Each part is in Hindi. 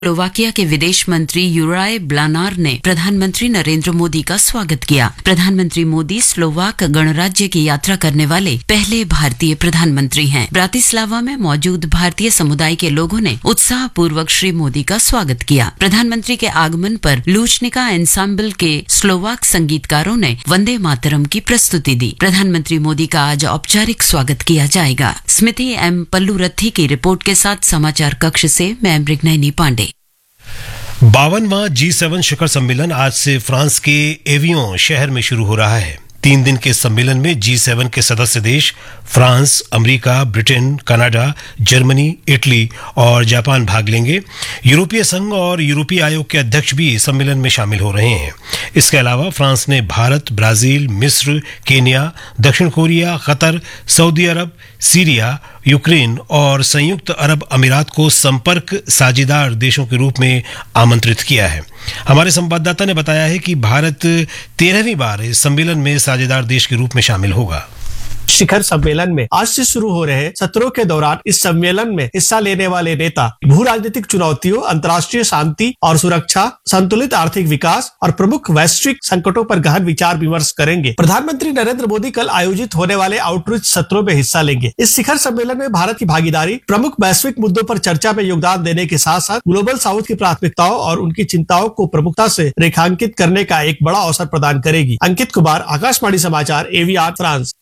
स्लोवाकिया के विदेश मंत्री यूराय ब्लानार ने प्रधानमंत्री नरेंद्र मोदी का स्वागत किया। प्रधानमंत्री मोदी स्लोवाक गणराज्य की यात्रा करने वाले पहले भारतीय प्रधानमंत्री हैं। ब्रातिस्लावा में मौजूद भारतीय समुदाय के लोगों ने उत्साहपूर्वक श्री मोदी का स्वागत किया। प्रधानमंत्री के आगमन पर लूचनिका एंसेम्बल के स्लोवाक संगीतकारों ने वंदे मातरम की प्रस्तुति दी। प्रधानमंत्री मोदी का आज औपचारिक स्वागत किया जाएगा। स्मृति एम पल्लूरथी की रिपोर्ट के साथ समाचार कक्ष से मैं मृगनयनी पांडे। 52वां G7 शिखर सम्मेलन आज से फ्रांस के एवियों शहर में शुरू हो रहा है। 3 दिन के सम्मेलन में G7 के सदस्य देश France, America, Britain, Canada, Germany, Italy और जापान भाग लेंगे। यूरोपीय संघ और यूरोपीय आयोग के अध्यक्ष भी सम्मेलन में शामिल हो रहे हैं। इसके अलावा फ्रांस ने भारत, ब्राजील, मिस्र, केन्या, दक्षिण कोरिया, कतर, सऊदी अरब, सीरिया, यूक्रेन और संयुक्त अरब अमीरात को संपर्क साझेदार देशों के रूप में आमंत्रित किया है। हमारे संवाददाता ने बताया है कि भारत 13वीं बार इस सम्मेलन में साझेदार देश के रूप में शामिल होगा। शिखर सम्मेलन में आज से शुरू हो रहे सत्रों के दौरान इस सम्मेलन में हिस्सा लेने वाले नेता भू राजनीतिक चुनौतियों, अंतर्राष्ट्रीय शांति और सुरक्षा, संतुलित आर्थिक विकास और प्रमुख वैश्विक संकटों पर गहन विचार विमर्श करेंगे। प्रधानमंत्री नरेंद्र मोदी कल आयोजित होने वाले आउटरीच सत्रों में हिस्सा लेंगे। इस शिखर सम्मेलन में भारत की भागीदारी प्रमुख वैश्विक मुद्दों पर चर्चा में योगदान देने के साथ साथ ग्लोबल साउथ की प्राथमिकताओं और उनकी चिंताओं को प्रमुखता से रेखांकित करने का एक बड़ा अवसर प्रदान करेगी। अंकित कुमार, आकाशवाणी समाचार, एवियार, फ्रांस।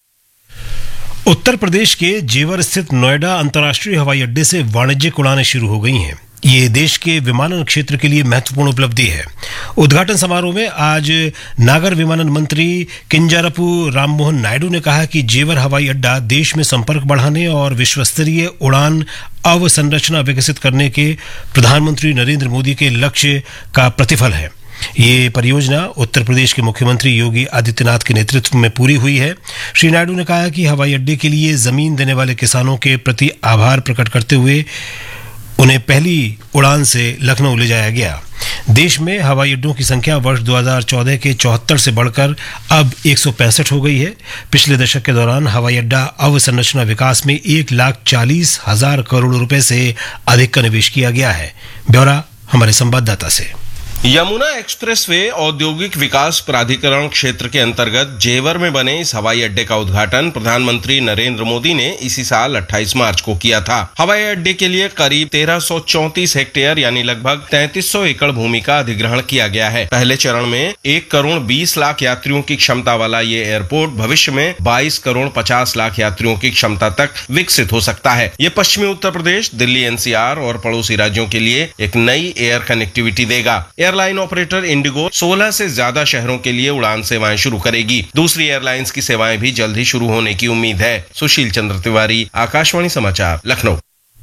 उत्तर प्रदेश के जेवर स्थित नोएडा अंतर्राष्ट्रीय हवाई अड्डे से वाणिज्यिक उड़ानें शुरू हो गई हैं। ये देश के विमानन क्षेत्र के लिए महत्वपूर्ण उपलब्धि है। उद्घाटन समारोह में आज नागर विमानन मंत्री किंजारपू राममोहन नायडू ने कहा कि जेवर हवाई अड्डा देश में संपर्क बढ़ाने और विश्वस्तरीय उड़ान अवसंरचना विकसित करने के प्रधानमंत्री नरेंद्र मोदी के लक्ष्य का प्रतिफल है। ये परियोजना उत्तर प्रदेश के मुख्यमंत्री योगी आदित्यनाथ के नेतृत्व में पूरी हुई है। श्री नायडू ने कहा कि हवाई अड्डे के लिए जमीन देने वाले किसानों के प्रति आभार प्रकट करते हुए उन्हें पहली उड़ान से लखनऊ ले जाया गया। देश में हवाई अड्डों की संख्या वर्ष 2014 के 74 से बढ़कर अब 165 हो गई है। पिछले दशक के दौरान हवाई अड्डा अवसंरचना विकास में 1,40,000 करोड़ रुपए से अधिक का निवेश किया गया है। ब्यौरा हमारे संवाददाता से। यमुना एक्सप्रेसवे औद्योगिक विकास प्राधिकरण क्षेत्र के अंतर्गत जेवर में बने इस हवाई अड्डे का उद्घाटन प्रधानमंत्री नरेंद्र मोदी ने इसी साल 28 मार्च को किया था। हवाई अड्डे के लिए करीब 1334 हेक्टेयर यानी लगभग 3300 एकड़ भूमि का अधिग्रहण किया गया है। पहले चरण में 1 करोड़ 20 लाख यात्रियों की क्षमता वाला ये एयरपोर्ट भविष्य में 22 करोड़ 50 लाख यात्रियों की क्षमता तक विकसित हो सकता है। ये पश्चिमी उत्तर प्रदेश, दिल्ली NCR और पड़ोसी राज्यों के लिए एक नई एयर कनेक्टिविटी देगा। एयरलाइन ऑपरेटर इंडिगो 16 से ज्यादा शहरों के लिए उड़ान सेवाएं शुरू करेगी। दूसरी एयरलाइंस की सेवाएं भी जल्द ही शुरू होने की उम्मीद है। सुशील चंद्र तिवारी, आकाशवाणी समाचार, लखनऊ।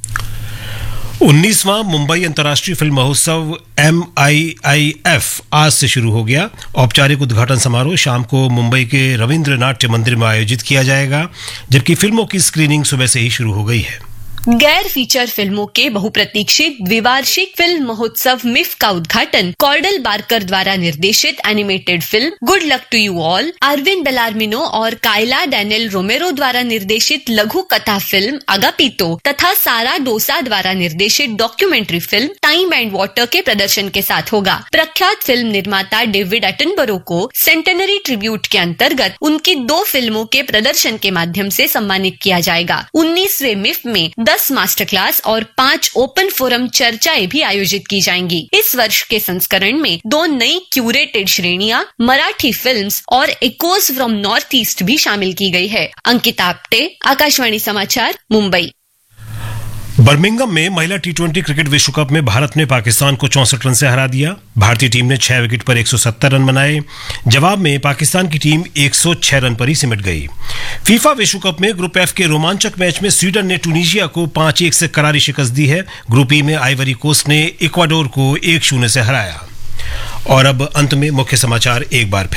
19वां मुंबई अंतर्राष्ट्रीय फिल्म महोत्सव MIIF आज से शुरू हो गया। औपचारिक उद्घाटन समारोह शाम को मुंबई के रविंद्र नाट्य मंदिर में आयोजित किया जाएगा, जबकि फिल्मों की स्क्रीनिंग सुबह से ही शुरू हो गई है। गैर फीचर फिल्मों के बहुप्रतीक्षित द्विवार्षिक फिल्म महोत्सव MIIF का उद्घाटन कॉर्डल बार्कर द्वारा निर्देशित animated film good luck to you all, Arvind बेलार्मिनो और कायला डैनियल रोमेरो द्वारा निर्देशित लघु कथा फिल्म अगापितो तथा सारा डोसा द्वारा निर्देशित documentary film time and water के प्रदर्शन के साथ होगा। प्रख्यात फिल्म निर्माता डेविड एटनबरो को सेंटेनरी ट्रिब्यूट के अंतर्गत उनकी 2 फिल्मों के प्रदर्शन के माध्यम से सम्मानित किया जाएगा। 19वें MIIF में 10 मास्टर क्लास और 5 ओपन फोरम चर्चाएं भी आयोजित की जाएंगी। इस वर्ष के संस्करण में 2 नई क्यूरेटेड श्रेणियां, मराठी फिल्म्स और इकोज फ्रॉम नॉर्थ ईस्ट भी शामिल की गई है। अंकिता आप्टे, आकाशवाणी समाचार, मुंबई। बर्मिंघम में महिला T20 क्रिकेट विश्व कप में भारत ने पाकिस्तान को 64 रन से हरा दिया। भारतीय टीम ने 6 विकेट पर 170 रन बनाए। जवाब में पाकिस्तान की टीम 106 रन पर ही सिमट गई। फीफा विश्व कप में ग्रुप F के रोमांचक मैच में स्वीडन ने टूनीशिया को 5-1 से करारी शिकस्त दी है। ग्रुप E में आइवरी कोस्ट ने इक्वाडोर को 1-0 से हराया। और अब अंत में मुख्य समाचार एक बार फिर।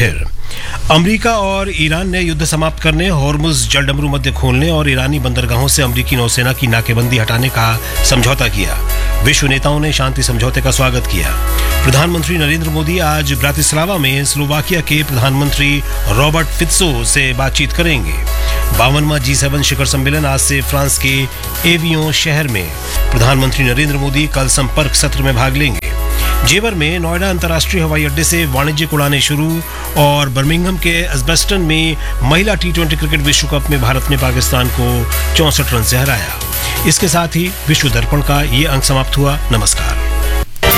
अमेरिका और ईरान ने युद्ध समाप्त करने, हॉर्मुज जलडमरू मध्य खोलने और ईरानी बंदरगाहों से अमेरिकी नौसेना की नाकेबंदी हटाने का समझौता किया। विश्व नेताओं ने शांति समझौते का स्वागत किया। प्रधानमंत्री नरेंद्र मोदी आज ब्रातिस्लावा में स्लोवाकिया के प्रधानमंत्री रॉबर्ट फित्सो से बातचीत करेंगे। 52वां G7 शिखर सम्मेलन आज से फ्रांस के एवियों शहर में। प्रधानमंत्री नरेंद्र मोदी कल संपर्क सत्र में भाग लेंगे। जेवर में नोएडा अंतर्राष्ट्रीय हवाई अड्डे से वाणिज्यिक उड़ानें शुरू और बर्मिंघम के एजबस्टन में महिला T20 क्रिकेट विश्व कप में भारत ने पाकिस्तान को 64 रन से हराया। इसके साथ ही विश्व दर्पण का ये अंक समाप्त हुआ। नमस्कार।